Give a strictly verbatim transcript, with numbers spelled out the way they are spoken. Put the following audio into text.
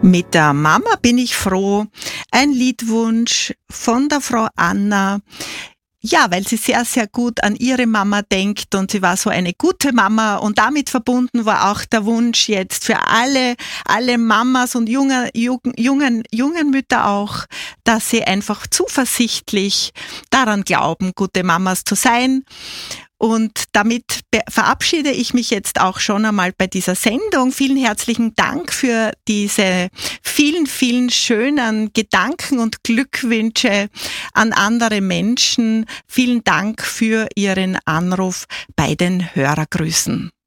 Mit der Mama bin ich froh. Ein Liedwunsch von der Frau Anna. Ja, weil sie sehr, sehr gut an ihre Mama denkt und sie war so eine gute Mama und damit verbunden war auch der Wunsch jetzt für alle, alle Mamas und junge, jungen, jungen, jungen Mütter auch, dass sie einfach zuversichtlich daran glauben, gute Mamas zu sein. Und damit verabschiede ich mich jetzt auch schon einmal bei dieser Sendung. Vielen herzlichen Dank für diese vielen, vielen schönen Gedanken und Glückwünsche an andere Menschen. Vielen Dank für Ihren Anruf bei den Hörergrüßen.